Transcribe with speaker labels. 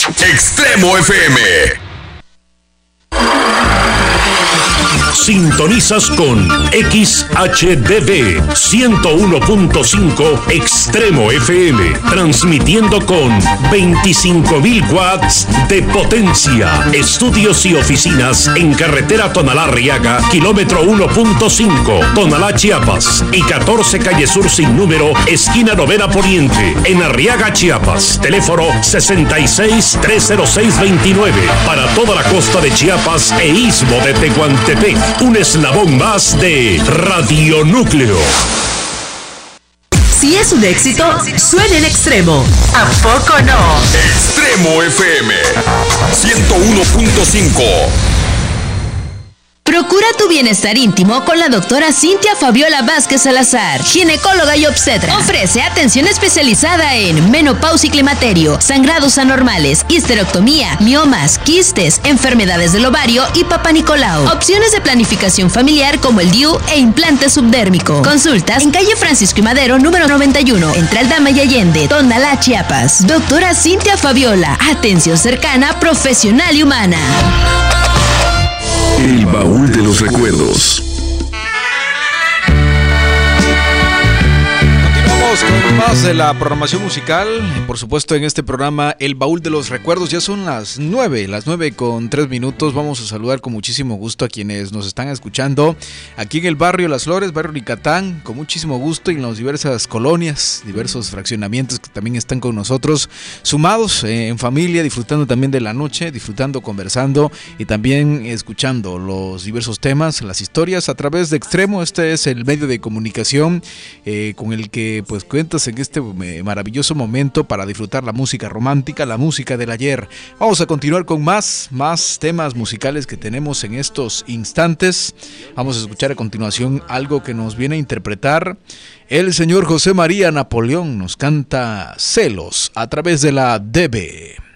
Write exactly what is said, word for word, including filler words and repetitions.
Speaker 1: Extremo F M.
Speaker 2: Sintonizas con X H D D ciento uno punto cinco Extremo F M, transmitiendo con veinticinco mil watts de potencia. Estudios y oficinas en carretera Tonalá-Arriaga, kilómetro uno punto cinco, Tonalá, Chiapas, y catorce calle Sur sin número, esquina Novena Poniente, en Arriaga, Chiapas. Teléfono sesenta y seis, trescientos seis, veintinueve. Para toda la costa de Chiapas e istmo de Tehuantepec. Un eslabón más de Radio Núcleo.
Speaker 3: Si es un éxito, suena en Extremo. ¿A poco no?
Speaker 1: Extremo F M ciento uno punto cinco.
Speaker 4: Procura tu bienestar íntimo con la doctora Cintia Fabiola Vázquez Salazar, ginecóloga y obstetra. Ofrece atención especializada en menopausia y climaterio, sangrados anormales, histerectomía, miomas, quistes, enfermedades del ovario y Papa Nicolau. Opciones de planificación familiar como el D I U e implante subdérmico. Consultas en calle Francisco y Madero, número noventa y uno, entre Aldama y Allende, Tonalá, Chiapas. Doctora Cintia Fabiola, atención cercana, profesional y humana.
Speaker 1: El baúl de los recuerdos.
Speaker 5: Con más de la programación musical, por supuesto en este programa El Baúl de los Recuerdos. Ya son las nueve, las nueve con tres minutos. Vamos a saludar con muchísimo gusto a quienes nos están escuchando aquí en el barrio Las Flores, barrio Nicatán, con muchísimo gusto, y en las diversas colonias, diversos fraccionamientos que también están con nosotros, sumados eh, en familia, disfrutando también de la noche, disfrutando, conversando y también escuchando los diversos temas, las historias a través de Extremo. Este es el medio de comunicación eh, con el que pues cuentas en este maravilloso momento para disfrutar la música romántica, la música del ayer. Vamos a continuar con más, más temas musicales que tenemos en estos instantes. Vamos a escuchar a continuación algo que nos viene a interpretar el señor José María Napoleón. Nos canta Celos a través de la D B.